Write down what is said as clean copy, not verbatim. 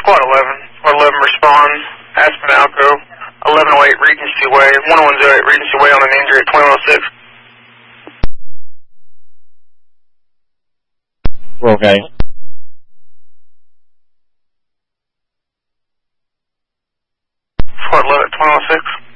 Squad 11. Squad 11 respond. Aspen Alco, 1108 Regency Way, 1108 Regency Way on an injury at 2106. Okay. Squad 11 at 2106.